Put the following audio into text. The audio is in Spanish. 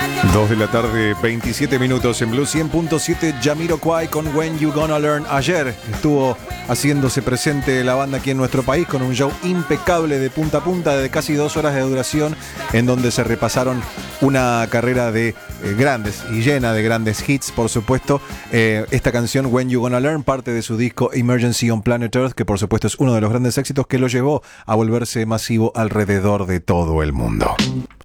2 de la tarde, 27 minutos en Blue 100.7. Jamiroquai con When You Gonna Learn. Ayer estuvo haciéndose presente la banda aquí en nuestro país con un show impecable de punta a punta de casi 2 horas de duración, en donde se repasaron una carrera de grandes y llena de grandes hits, por supuesto. Esta canción When You Gonna Learn, parte de su disco Emergency on Planet Earth, que por supuesto es uno de los grandes éxitos que lo llevó a volverse masivo alrededor de todo el mundo.